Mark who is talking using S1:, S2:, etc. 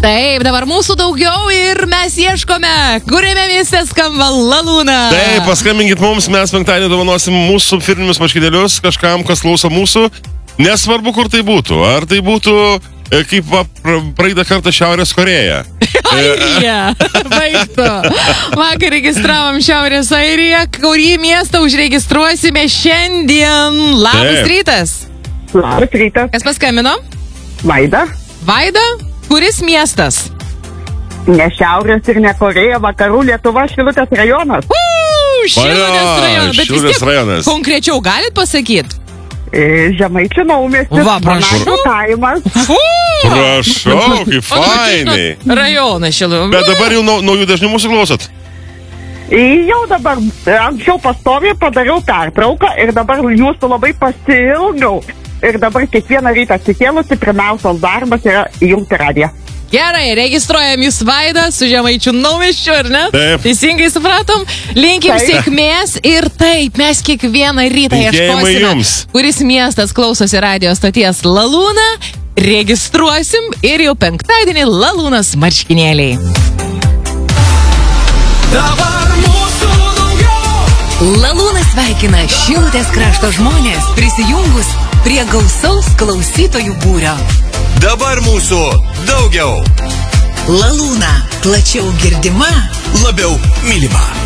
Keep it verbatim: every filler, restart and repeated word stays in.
S1: Taip, dabar mūsų daugiau ir mes ieškome, kuriame mieste skamba Lalūna.
S2: Taip, paskambinkit mums, mes penktadienį dovanosim mūsų firminius marškinėlius kažkam, kas klauso mūsų. Nesvarbu, kur tai būtų. Ar tai būtų e, kaip va, praeitą kartą Šiaurės Koreja.
S1: Airija, baigtų. Vakar registravom Šiaurės Airiją, kurį miestą užregistruosime šiandien. Labas
S2: Taip.
S1: rytas.
S3: Labas rytas.
S1: Kas paskambino?
S3: Vaida.
S1: Vaida, kuris miestas?
S3: Ne Šiaurės ir ne Koreja, vakarų Lietuva, Šilutės rajonas.
S1: Uuu, Šilutės rajonas. Bet vis
S2: Šilutės
S1: tiek
S2: rajonas.
S1: konkrečiau galit pasakyti?
S3: E, Žemaičių naumiestis.
S1: Va, prašau.
S3: Monarchų kaimas.
S1: Fū!
S2: Prašau, kaip fainai.
S1: Rajonas Šilutės.
S2: Bet dabar jau nau- naujų dažnių mūsų klausot.
S3: E, Jau dabar, e, anksčiau pastoviai padariau pertrauką ir dabar jūsų labai pasiilgau. Ir dabar kiekvieną rytą atsikėlusi, pirmiausias darbas yra įjungti radiją.
S1: Gerai, registruojam jūs Vaidą su Žemaičių naumiesčiu, ar ne?
S2: Taip.
S1: Teisingai supratom. Linkim
S3: Taip.
S1: sėkmės ir taip, mes kiekvieną rytą
S2: Linkėjimai
S1: ieškosime,
S2: jums.
S1: kuris miestas klausosi radijos stoties Lalūna. Registruosim ir jau penktadienį Lalūnas marškinėliai.
S4: Dabar mūsų daugiau.
S5: Lalūnas sveikina Šilutės krašto žmonės prisijungus prie gausaus klausytojų būrio.
S4: Dabar mūsų daugiau.
S5: Lalūna plačiau girdima,
S4: Labiau mylima.